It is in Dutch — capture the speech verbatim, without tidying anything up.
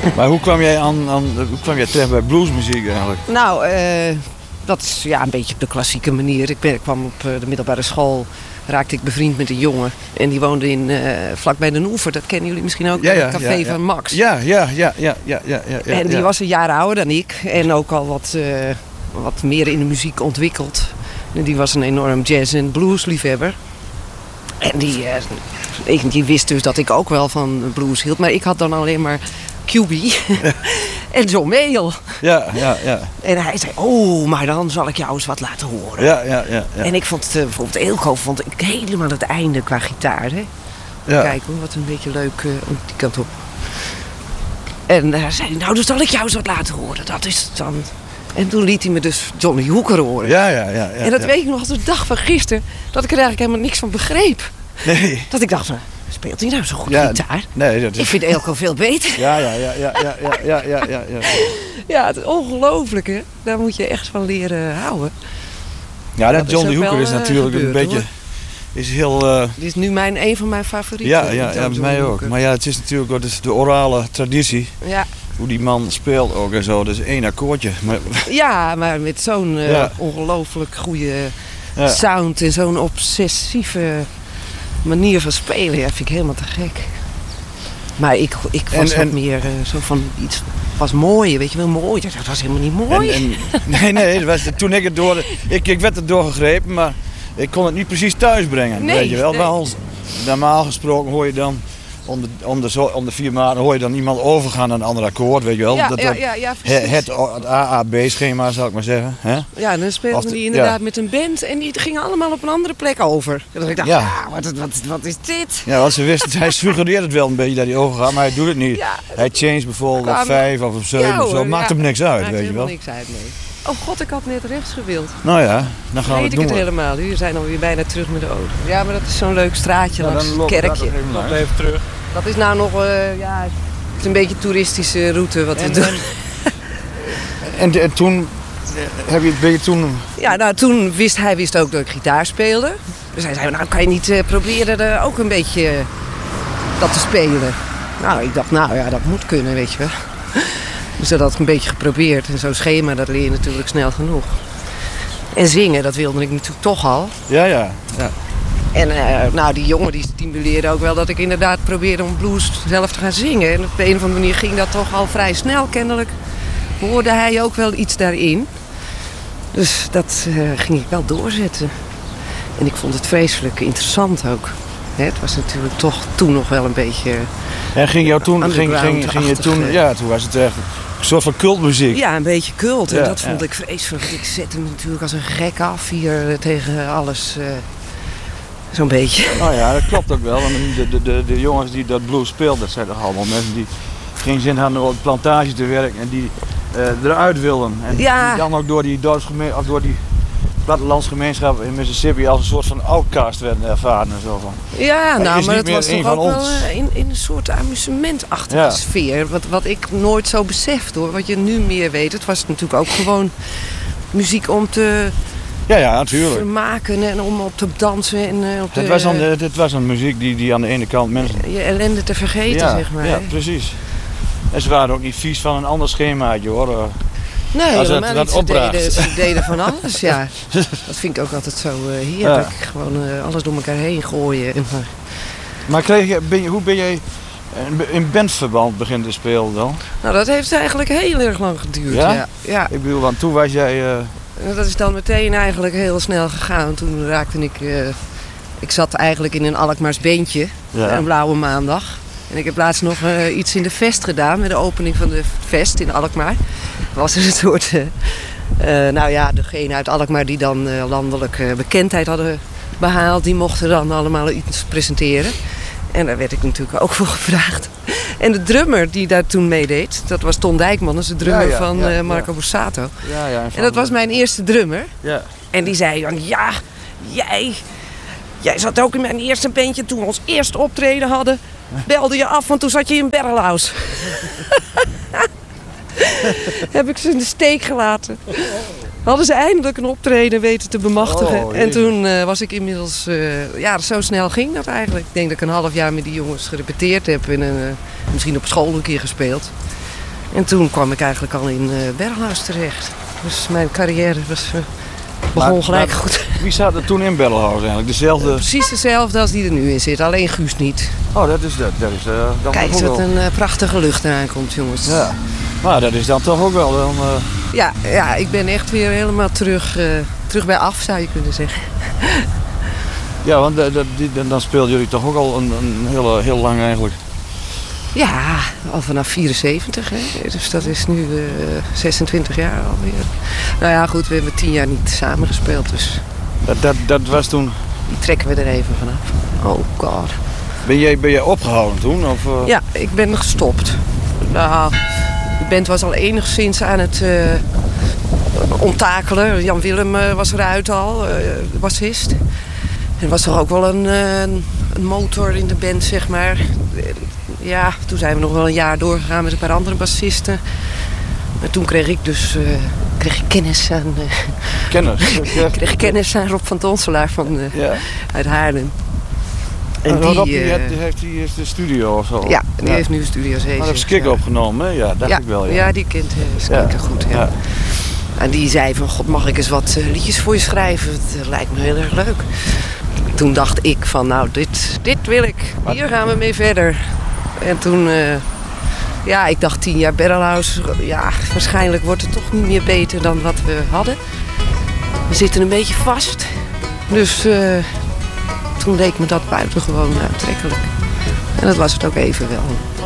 Maar hoe kwam jij, aan, aan, hoe kwam jij terecht bij bluesmuziek eigenlijk? Nou, uh, dat is ja, een beetje op de klassieke manier. Ik, ben, ik kwam op uh, de middelbare school, raakte ik bevriend met een jongen. En die woonde in, uh, vlakbij de Oever. Dat kennen jullie misschien ook, ja, ja, het café ja, ja. van Max. Ja, ja, ja, ja, ja, ja, ja. En die ja. was een jaar ouder dan ik. En ook al wat, uh, wat meer in de muziek ontwikkeld. En die was een enorm jazz- en bluesliefhebber. En die, uh, die wist dus dat ik ook wel van blues hield. Maar ik had dan alleen maar Q B en John Mayall. Ja, ja, ja. En hij zei, oh, maar dan zal ik jou eens wat laten horen. Ja, ja, ja. ja. En ik vond uh, bijvoorbeeld Eelco vond ik helemaal het einde qua gitaar. Hè? Ja. Kijk hoor, wat een beetje leuk uh, die kant op. En daar uh, zei hij, nou, dan zal ik jou eens wat laten horen. Dat is dan... En toen liet hij me dus Johnny Hooker horen. Ja, ja, ja. ja en dat ja. weet ik nog als de dag van gisteren, dat ik er eigenlijk helemaal niks van begreep. Nee. Dat ik dacht, speelt hij nou zo goed ja, gitaar? Nee, dat is... Ik vind Eelco veel beter. Ja, ja, ja, ja, ja, ja, ja, ja, ja. Ja, het is ongelooflijk, hè. Daar moet je echt van leren houden. Ja, dat, dat Johnny is Hooker is natuurlijk gebeurd, een beetje... Hoor. Is heel... Uh... Dit is nu mijn, een van mijn favorieten. Ja, ja, ja bij mij ook. Maar ja, het is natuurlijk ook de orale traditie. Ja. Hoe die man speelt ook en zo. Dus één akkoordje. Maar... Ja, maar met zo'n uh, ja. ongelooflijk goede ja. sound en zo'n obsessieve manier van spelen. Ja, vind ik helemaal te gek. Maar ik, ik was en, wat en... meer uh, zo van iets... was mooi, weet je wel, mooi. Dat was helemaal niet mooi. En, en, nee, nee, was, toen ik het door... Ik, ik werd er doorgegrepen, maar ik kon het niet precies thuis brengen. Nee, weet je wel. nee. Wel, normaal gesproken hoor je dan... Om de, om, de, om de vier maanden hoor je dan iemand overgaan naar een ander akkoord, weet je wel. Ja, dat, ja, dat, ja, ja, het, het, het A A B-schema, zou ik maar zeggen. Hè? Ja, dan speelden die inderdaad ja. met een band en die gingen allemaal op een andere plek over. Dus ik dacht, ja. ah, wat, wat, wat is dit? Ja, want ze wisten, hij suggereert het wel een beetje dat hij overgaat, maar hij doet het niet. Ja, hij change bijvoorbeeld op vijf of op zeven ja, of zo, maakt ja, hem niks uit, maakt weet je wel. niks uit, nee. Oh god, ik had net rechts gewild. Nou ja, dan gaan we weet het doen. ik het helemaal. We zijn alweer bijna terug met de auto. Ja, maar dat is zo'n leuk straatje ja, langs het kerkje. Nog even terug. Dat is nou nog, uh, ja, het is een beetje een toeristische route wat en, we doen. En, en, en toen, heb je, ben je toen... Ja, nou toen wist hij wist ook dat ik gitaar speelde. Dus hij zei, nou kan je niet uh, proberen uh, ook een beetje uh, dat te spelen. Nou, ik dacht, nou ja, dat moet kunnen, weet je wel. Dus dat had ik een beetje geprobeerd. En zo'n schema, dat leer je natuurlijk snel genoeg. En zingen, dat wilde ik natuurlijk toch al. Ja, ja, ja. En uh, nou, die jongen die stimuleerde ook wel dat ik inderdaad probeerde om blues zelf te gaan zingen. En op de een of andere manier ging dat toch al vrij snel, kennelijk. Hoorde hij ook wel iets daarin. Dus dat uh, ging ik wel doorzetten. En ik vond het vreselijk interessant ook. Hè, het was natuurlijk toch toen nog wel een beetje... En ging jou toen, ging, ging, ging je toen, ja, toen was het echt een soort van cultmuziek. Ja, een beetje cult. En ja, dat vond ja. ik vreselijk. Ik zette me natuurlijk als een gek af hier tegen alles. Uh, Zo'n beetje. Nou ja, dat klopt ook wel. Want de, de, de, de jongens die dat blues speelden, dat zijn toch allemaal mensen die geen zin hadden om op de plantage te werken en die uh, eruit wilden. En ja. die dan ook door die dorpsgemeen, of door die plattelandsgemeenschap in Mississippi als een soort van outcast werden ervaren en zo van. Ja, nou, maar het was toch ook ons. wel uh, in, in een soort amusementachtige ja. sfeer. Wat, wat ik nooit zo beseft hoor. Wat je nu meer weet. Het was natuurlijk ook gewoon muziek om te... Ja, ja, natuurlijk. Vermaken en om op te dansen. En, uh, op het, de, was dan, uh, het was een muziek die, die aan de ene kant mensen... Je ellende te vergeten, ja, zeg maar. Ja, precies. En ze waren ook niet vies van een ander schemaatje, hoor. Nee, als helemaal het, niet. Ze deden, ze deden van alles, ja. Dat vind ik ook altijd zo uh, heerlijk. Ja. Gewoon uh, alles door elkaar heen gooien. En, uh. Maar kreeg je, ben je, hoe ben jij in bandverband beginnen te spelen dan? Nou, dat heeft eigenlijk heel erg lang geduurd. Ja? Ja? Ja. Ik bedoel, want toen was jij... Uh... Dat is dan meteen eigenlijk heel snel gegaan. Toen raakte ik... Uh, ik zat eigenlijk in een Alkmaars beentje. Ja. Een blauwe maandag. En ik heb laatst nog uh, iets in de Vest gedaan. Met de opening van de Vest in Alkmaar. Was er een soort... Uh, uh, nou ja, degene uit Alkmaar die dan uh, landelijk uh, bekendheid hadden behaald. Die mochten dan allemaal iets presenteren. En daar werd ik natuurlijk ook voor gevraagd. En de drummer die daar toen meedeed, dat was Ton Dijkman, dat is de drummer ja, ja, van ja, uh, Marco ja. Borsato. Ja, ja, en, en dat was mijn eerste drummer. Ja. En die zei dan, ja, jij, jij zat ook in mijn eerste bandje toen we ons eerste optreden hadden. Belde je af, want toen zat je in Barrelhouse. Heb ik ze in de steek gelaten. Hadden ze eindelijk een optreden weten te bemachtigen. Oh, en toen uh, was ik inmiddels... Uh, ja, zo snel ging dat eigenlijk. Ik denk dat ik een half jaar met die jongens gerepeteerd heb. En uh, misschien op school een keer gespeeld. En toen kwam ik eigenlijk al in uh, Berlhuis terecht. Dus mijn carrière was, uh, begon maar, gelijk maar, goed. Wie zat er toen in Berlhuis eigenlijk? Dezelfde... Uh, precies dezelfde als die er nu in zit, alleen Guus niet. Oh, dat is dat. dat, is, uh, dat Kijk eens wat een uh, prachtige lucht eraan komt, jongens. Ja, maar dat is dan toch ook wel... Dan, uh... ja, ja, ik ben echt weer helemaal terug, uh, terug bij af, zou je kunnen zeggen. Ja, want dat, die, dan speelden jullie toch ook al een, een heel, heel lang eigenlijk. Ja, al vanaf vierenzeventig, hè. Dus dat is nu uh, zesentwintig jaar alweer. Nou ja, goed, we hebben tien jaar niet samen gespeeld, dus... Dat, dat, dat was toen... Die trekken we er even vanaf. Oh god. Ben jij, ben jij opgehouden toen? Of, uh... Ja, ik ben gestopt. Nou, de band was al enigszins aan het uh, onttakelen. Jan Willem uh, was eruit al, uh, de bassist. Er was toch ook wel een, uh, een motor in de band, zeg maar. Ja, toen zijn we nog wel een jaar doorgegaan met een paar andere bassisten. Maar toen kreeg ik dus uh, kreeg ik kennis aan... Uh, kennis? kreeg ik kennis aan Rob van Tonselaar van, uh, ja. uit Haarlem. En, en die, Rob, die, uh, heeft, die heeft die de studio of zo? Ja, die ja. heeft nu Studio zeven. Maar dat heeft Skik ja. opgenomen, hè? Ja, dacht ja. ik wel. Ja, ja die kent uh, Skik ja. goed. Ja. Ja. En die zei van, god, mag ik eens wat uh, liedjes voor je schrijven? Het lijkt me heel erg leuk. Toen dacht ik van, nou, dit, dit wil ik. Hier gaan we mee verder. En toen, uh, ja, ik dacht tien jaar Berlhuis. Ja, waarschijnlijk wordt het toch niet meer beter dan wat we hadden. We zitten een beetje vast. Dus uh, toen leek me dat buitengewoon aantrekkelijk. En dat was het ook even wel.